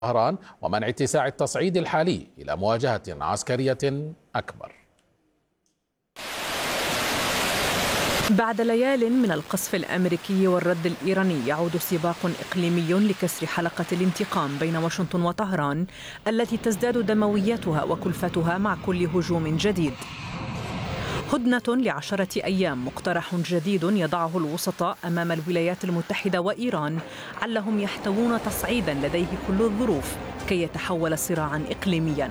طهران ومنع اتساع التصعيد الحالي إلى مواجهة عسكرية أكبر. بعد ليال من القصف الأمريكي والرد الإيراني، يعود سباق إقليمي لكسر حلقة الانتقام بين واشنطن وطهران التي تزداد دمويتها وكلفتها مع كل هجوم جديد. هدنة ل10 أيام، مقترح جديد يضعه الوسطاء أمام الولايات المتحدة وإيران علهم يحتوون تصعيدا لديه كل الظروف كي يتحول صراعا إقليميا.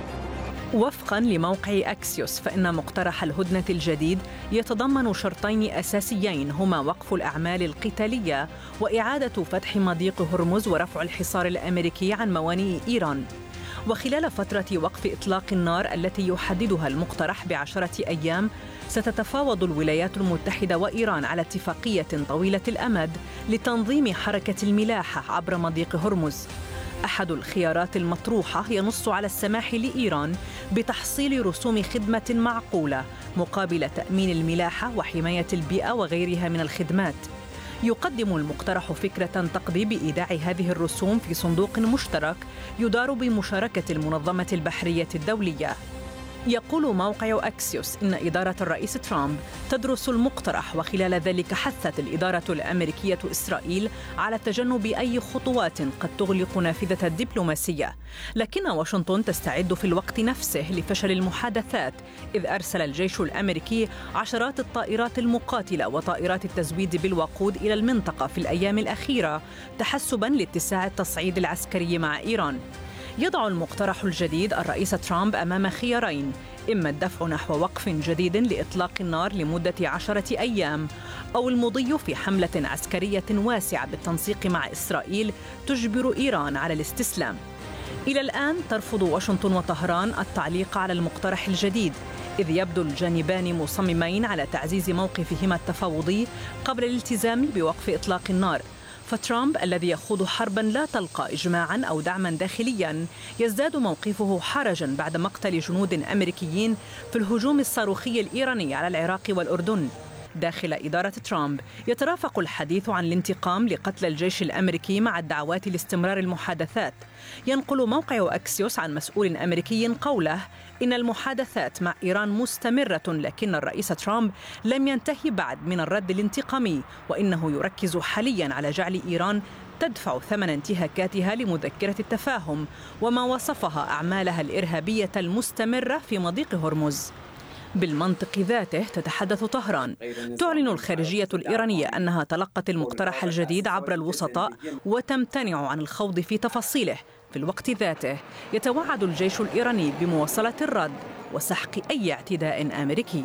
وفقا لموقع أكسيوس، فإن مقترح الهدنة الجديد يتضمن شرطين أساسيين، هما وقف الأعمال القتالية وإعادة فتح مضيق هرمز ورفع الحصار الأمريكي عن موانئ إيران. وخلال فترة وقف إطلاق النار التي يحددها المقترح ب10 أيام، ستتفاوض الولايات المتحدة وإيران على اتفاقية طويلة الأمد لتنظيم حركة الملاحة عبر مضيق هرمز. أحد الخيارات المطروحة ينص على السماح لإيران بتحصيل رسوم خدمة معقولة مقابل تأمين الملاحة وحماية البيئة وغيرها من الخدمات. يقدم المقترح فكرة تقضي بإيداع هذه الرسوم في صندوق مشترك يدار بمشاركة المنظمة البحرية الدولية. يقول موقع أكسيوس إن إدارة الرئيس ترامب تدرس المقترح، وخلال ذلك حثت الإدارة الأمريكية إسرائيل على تجنب أي خطوات قد تغلق نافذة الدبلوماسية. لكن واشنطن تستعد في الوقت نفسه لفشل المحادثات، إذ أرسل الجيش الأمريكي عشرات الطائرات المقاتلة وطائرات التزويد بالوقود إلى المنطقة في الأيام الأخيرة تحسباً لاتساع التصعيد العسكري مع إيران. يضع المقترح الجديد الرئيس ترامب أمام خيارين: إما الدفع نحو وقف جديد لإطلاق النار لمدة 10 أيام، أو المضي في حملة عسكرية واسعة بالتنسيق مع إسرائيل تجبر إيران على الاستسلام. إلى الآن ترفض واشنطن وطهران التعليق على المقترح الجديد، إذ يبدو الجانبان مصممين على تعزيز موقفهما التفاوضي قبل الالتزام بوقف إطلاق النار. فترامب الذي يخوض حربا لا تلقى إجماعا أو دعما داخليا يزداد موقفه حرجا بعد مقتل جنود أمريكيين في الهجوم الصاروخي الإيراني على العراق والأردن. داخل إدارة ترامب يترافق الحديث عن الانتقام لقتل الجيش الأمريكي مع الدعوات لاستمرار المحادثات. ينقل موقع أكسيوس عن مسؤول أمريكي قوله إن المحادثات مع إيران مستمرة، لكن الرئيس ترامب لم ينتهي بعد من الرد الانتقامي، وإنه يركز حاليا على جعل إيران تدفع ثمن انتهاكاتها لمذكرة التفاهم وما وصفها أعمالها الإرهابية المستمرة في مضيق هرمز. بالمنطق ذاته تتحدث طهران. تعلن الخارجية الإيرانية أنها تلقت المقترح الجديد عبر الوسطاء وتمتنع عن الخوض في تفاصيله. في الوقت ذاته يتوعد الجيش الإيراني بمواصلة الرد وسحق أي اعتداء أمريكي.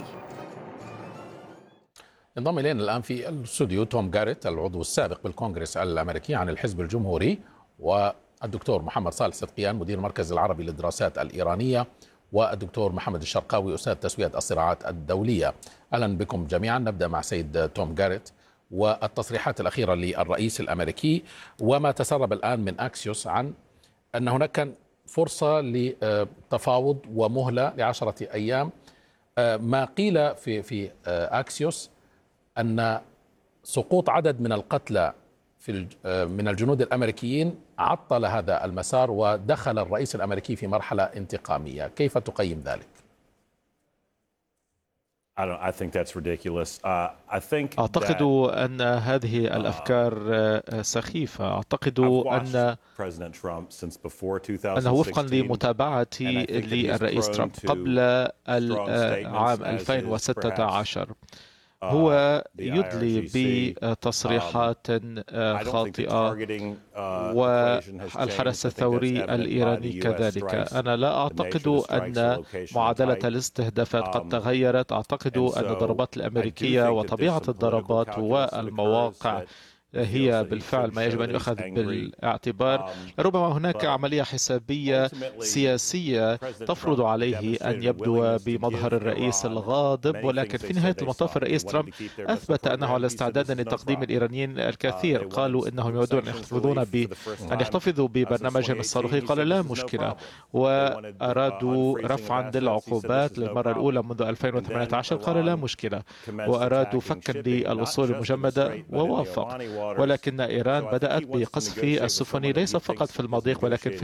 انضم إلينا الآن في الاستوديو توم جاريت، العضو السابق بالكونغرس الأمريكي عن الحزب الجمهوري، والدكتور محمد صالح صدقيان مدير المركز العربي للدراسات الإيرانية، والدكتور محمد الشرقاوي أستاذ تسوية الصراعات الدولية. أهلا بكم جميعا. نبدأ مع سيد توم جاريت والتصريحات الأخيرة للرئيس الأمريكي وما تسرب الآن من أكسيوس عن أن هناك كان فرصة لتفاوض ومهلة ل10 أيام. ما قيل في أكسيوس أن سقوط عدد من القتلى من الجنود الأمريكيين عطل هذا المسار ودخل الرئيس الأمريكي في مرحلة انتقامية. كيف تقيم ذلك؟ أعتقد أن هذه الأفكار سخيفة. أعتقد أنه وفقا لمتابعتي للرئيس ترامب قبل العام 2016 هو يدلي بتصريحات خاطئة والحرس الثوري الإيراني كذلك. أنا لا أعتقد أن معادلة الاستهدافات قد تغيرت. أعتقد أن الضربات الأمريكية وطبيعة الضربات والمواقع هي بالفعل ما يجب أن يؤخذ بالاعتبار. ربما هناك عملية حسابية سياسية تفرض عليه أن يبدو بمظهر الرئيس الغاضب، ولكن في نهاية المطاف الرئيس ترامب أثبت أنه على استعداد لتقديم الإيرانيين الكثير. قالوا إنهم يريدون أن يحتفظوا ببرنامجهم الصاروخي، قال لا مشكلة، وأرادوا رفعا للعقوبات للمرة الأولى منذ 2018، قال لا مشكلة، وأرادوا فكا للأصول المجمدة ووافق. ولكن إيران بدأت بقصف السفن ليس فقط في المضيق ولكن في